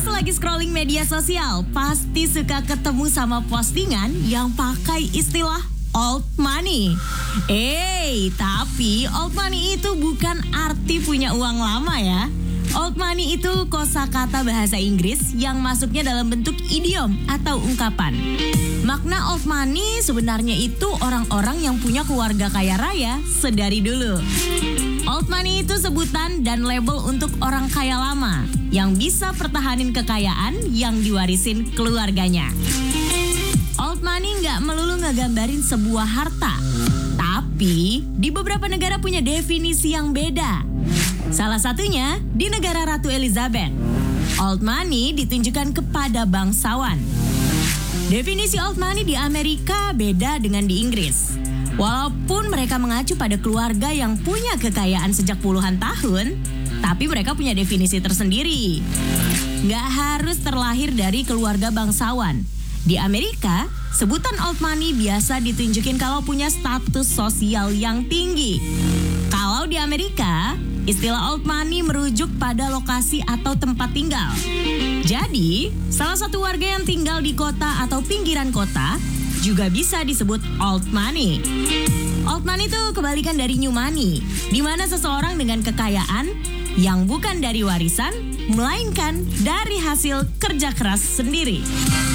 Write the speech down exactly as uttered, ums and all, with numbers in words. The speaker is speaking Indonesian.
lagi scrolling media sosial, pasti suka ketemu sama postingan yang pakai istilah old money. Eh, tapi old money itu bukan arti punya uang lama ya. Old money itu kosakata bahasa Inggris yang masuknya dalam bentuk idiom atau ungkapan. Makna old money sebenarnya itu orang-orang yang punya keluarga kaya raya sedari dulu. Old money itu sebutan dan label untuk orang kaya lama yang bisa pertahanin kekayaan yang diwarisin keluarganya. Old money nggak melulu ngegambarin sebuah harta, tapi di beberapa negara punya definisi yang beda. Salah satunya di negara Ratu Elizabeth. Old money ditunjukkan kepada bangsawan. Definisi old money di Amerika beda dengan di Inggris. Walaupun mereka mengacu pada keluarga yang punya kekayaan sejak puluhan tahun, tapi mereka punya definisi tersendiri. Nggak harus terlahir dari keluarga bangsawan. Di Amerika, sebutan old money biasa ditunjukin kalau punya status sosial yang tinggi. Kalau di Amerika, istilah old money merujuk pada lokasi atau tempat tinggal. Jadi, salah satu warga yang tinggal di kota atau pinggiran kota juga bisa disebut old money. Old money itu kebalikan dari new money, di mana seseorang dengan kekayaan yang bukan dari warisan, melainkan dari hasil kerja keras sendiri.